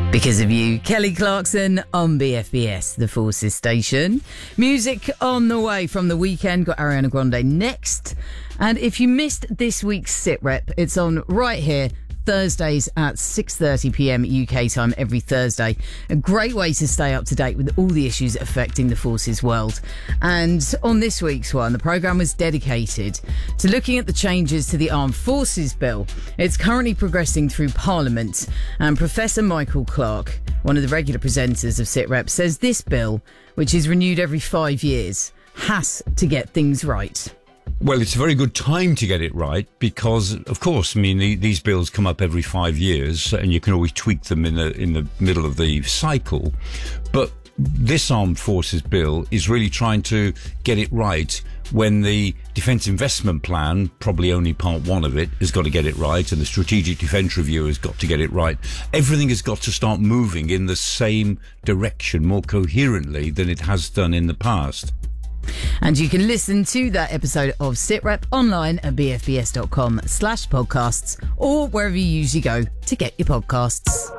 Because of you, Kelly Clarkson on BFBS, the Forces station. Music on the way from The Weeknd. Got Ariana Grande next. And if you missed this week's Sit Rep, it's on right here, Thursdays at 6:30pm UK time every Thursday. A great way to stay up to date with all the issues affecting the Forces world. And on this week's one, the programme was dedicated to looking at the changes to the Armed Forces Bill. It's currently progressing through Parliament, and Professor Michael Clark, one of the regular presenters of Sit Rep, says this bill, which is renewed every 5 years, has to get things right. Well, it's a very good time to get it right because, of course, I mean, these bills come up every 5 years and you can always tweak them in the middle of the cycle. But this Armed Forces Bill is really trying to get it right when the Defence Investment Plan, probably only part one of it, has got to get it right, and the Strategic Defence Review has got to get it right. Everything has got to start moving in the same direction more coherently than it has done in the past. And you can listen to that episode of Sit Rep online at bfbs.com/podcasts or wherever you usually go to get your podcasts.